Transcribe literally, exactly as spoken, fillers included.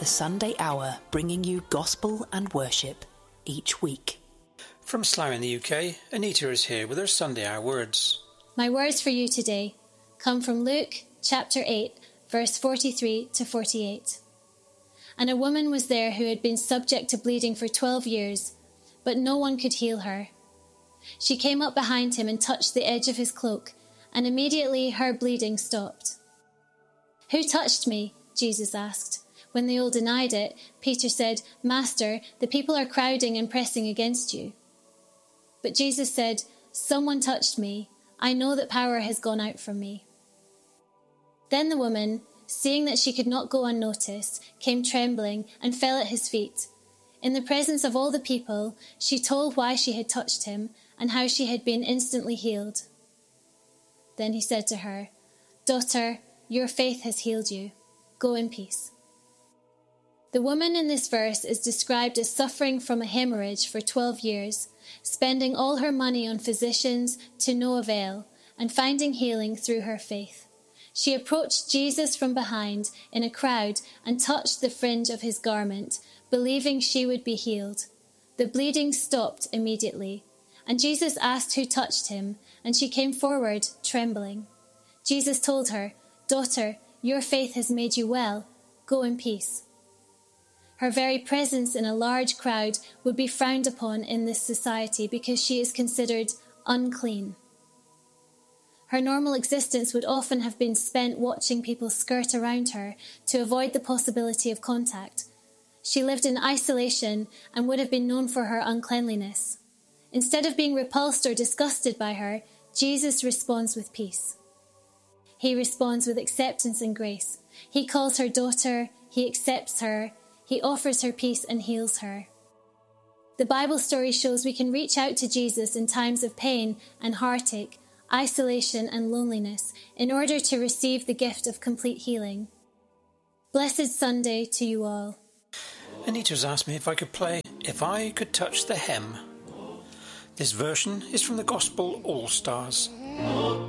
the Sunday Hour, bringing you gospel and worship each week. From Slough in the U K, Anita is here with her Sunday Hour words. My words for you today come from Luke chapter eight, verse forty-three to forty-eight. And a woman was there who had been subject to bleeding for twelve years, but no one could heal her. She came up behind him and touched the edge of his cloak, and immediately her bleeding stopped. "Who touched me?" Jesus asked. When they all denied it, Peter said, "Master, the people are crowding and pressing against you." But Jesus said, "Someone touched me. I know that power has gone out from me." Then the woman, seeing that she could not go unnoticed, came trembling and fell at his feet. In the presence of all the people, she told why she had touched him and how she had been instantly healed. Then he said to her, "Daughter, your faith has healed you. Go in peace." The woman in this verse is described as suffering from a hemorrhage for twelve years, spending all her money on physicians to no avail, and finding healing through her faith. She approached Jesus from behind in a crowd and touched the fringe of his garment, believing she would be healed. The bleeding stopped immediately, and Jesus asked who touched him, and she came forward trembling. Jesus told her, "Daughter, your faith has made you well. Go in peace." Her very presence in a large crowd would be frowned upon in this society because she is considered unclean. Her normal existence would often have been spent watching people skirt around her to avoid the possibility of contact. She lived in isolation and would have been known for her uncleanliness. Instead of being repulsed or disgusted by her, Jesus responds with peace. He responds with acceptance and grace. He calls her daughter, he accepts her, he offers her peace and heals her. The Bible story shows we can reach out to Jesus in times of pain and heartache, isolation and loneliness in order to receive the gift of complete healing. Blessed Sunday to you all. Anita's asked me if I could play If I Could Touch the Hem. This version is from the Gospel All Stars.